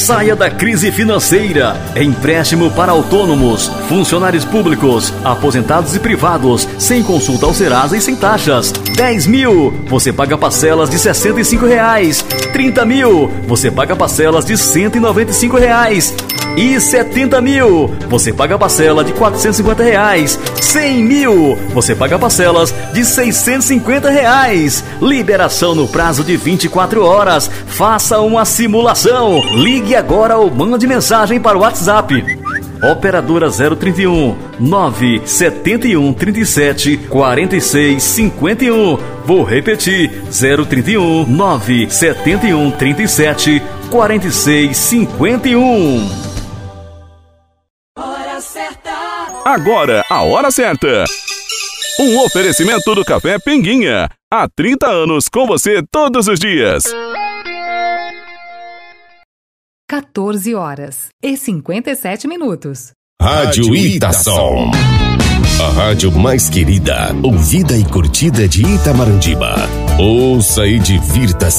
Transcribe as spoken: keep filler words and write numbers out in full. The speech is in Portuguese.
Saia da crise financeira. Empréstimo para autônomos, funcionários públicos, aposentados e privados, sem consulta ao Serasa e sem taxas. dez mil, você paga parcelas de sessenta e cinco reais. trinta mil, você paga parcelas de cento e noventa e cinco reais. E setenta mil, você paga parcela de quatrocentos e cinquenta reais. cem mil, você paga parcelas de seiscentos e cinquenta reais. Liberação no prazo de vinte e quatro horas. Faça uma simulação. Ligue agora ou mande mensagem para o WhatsApp. Operadora zero trinta e um, nove sete um, trinta e sete, quarenta e seis, cinquenta e um. Vou repetir, zero trinta e um, nove sete um, trinta e sete, quarenta e seis, cinquenta e um. Hora certa. Agora, a hora certa. Um oferecimento do Café Pinguinha. Há trinta anos com você todos os dias. quatorze horas e cinquenta e sete minutos. Rádio Itação. A rádio mais querida, ouvida e curtida de Itamarandiba. Ouça e divirta-se.